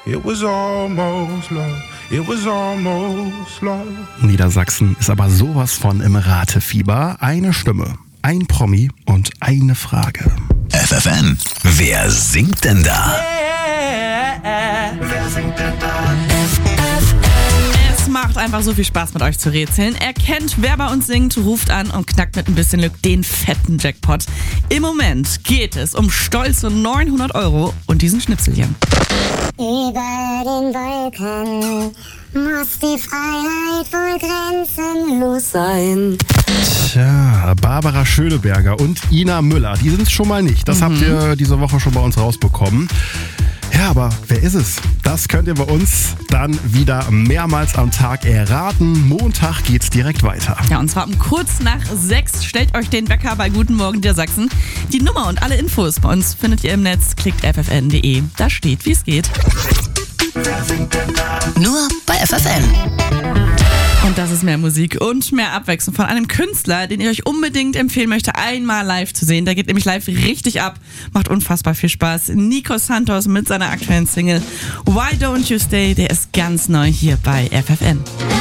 It was almost love. It was almost love. Niedersachsen ist aber sowas von im Ratefieber. Eine Stimme, ein Promi und eine Frage. FFN, wer singt denn da? Wer singt denn da? Es macht einfach so viel Spaß, mit euch zu rätseln. Erkennt, wer bei uns singt, ruft an und knackt mit ein bisschen Glück den fetten Jackpot. Im Moment geht es um stolze 900 € und diesen Schnipsel hier. Über den Wolken muss die Freiheit wohl grenzenlos sein. Tja, Barbara Schöneberger und Ina Müller, die sind es schon mal nicht. Das habt ihr diese Woche schon bei uns rausbekommen. Ja, aber wer ist es? Das könnt ihr bei uns dann wieder mehrmals am Tag erraten. Montag geht's direkt weiter. Ja, und zwar um kurz nach 6 stellt euch den Wecker bei Guten Morgen Niedersachsen. Die Nummer und alle Infos bei uns findet ihr im Netz. Klickt ffn.de. Da steht, wie es geht. Nur bei FFN. Und das ist mehr Musik und mehr Abwechslung von einem Künstler, den ich euch unbedingt empfehlen möchte, einmal live zu sehen. Der geht nämlich live richtig ab, macht unfassbar viel Spaß. Nico Santos mit seiner aktuellen Single Why Don't You Stay, der ist ganz neu hier bei FFN.